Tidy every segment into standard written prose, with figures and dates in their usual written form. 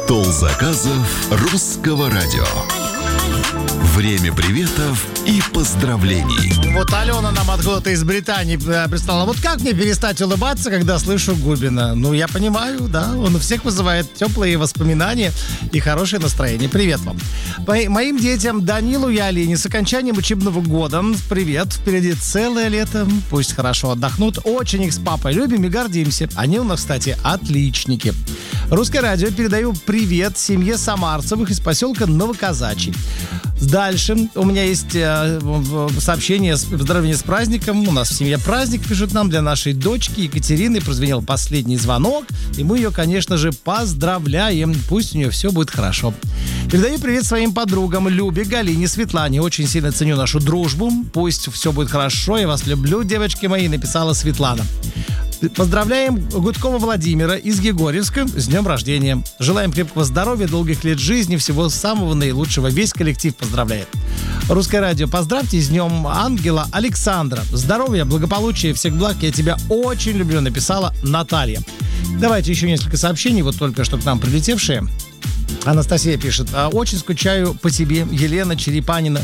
Стол заказов русского радио. Время приветов и поздравлений. Вот Алена нам откуда-то из Британии прислала. Вот как мне перестать улыбаться, когда слышу Губина? Ну, я понимаю, да. Он у всех вызывает теплые воспоминания и хорошее настроение. Привет вам. Моим детям Данилу и Алине с окончанием учебного года привет. Впереди целое лето. Пусть хорошо отдохнут. Очень их с папой любим и гордимся. Они у нас, кстати, отличники. Русское радио передаю привет семье Самарцевых из поселка Новоказачий. Дальше у меня есть сообщение, поздравление с праздником. У нас в семье праздник, пишут нам, для нашей дочки Екатерины. Прозвенел последний звонок, и мы ее, конечно же, поздравляем. Пусть у нее все будет хорошо. Передаю привет своим подругам Любе, Галине, Светлане. Очень сильно ценю нашу дружбу. Пусть все будет хорошо. Я вас люблю, девочки мои, написала Светлана. Поздравляем Гудкова Владимира из Егорьевска с днем рождения. Желаем крепкого здоровья, долгих лет жизни, всего самого наилучшего. Весь коллектив поздравляет. Русское радио, поздравьте с днем ангела Александра. Здоровья, благополучия, всех благ. Я тебя очень люблю, написала Наталья. Давайте еще несколько сообщений, вот только что к нам прилетевшие. Анастасия пишет: очень скучаю по тебе, Елена Черепнина.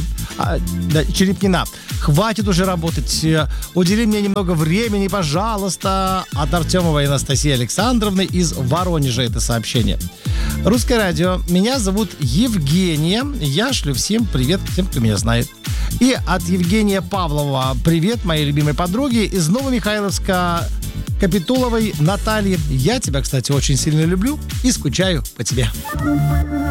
Хватит уже работать. Удели мне немного времени, пожалуйста. От Артемовой Анастасии Александровны из Воронежа это сообщение. Русское радио. Меня зовут Евгения. Я шлю всем привет, тем, кто меня знает. И от Евгения Павлова привет моей любимой подруге из Новомихайловска Капитуловой Натальи. Я тебя, кстати, очень сильно люблю и скучаю по тебе.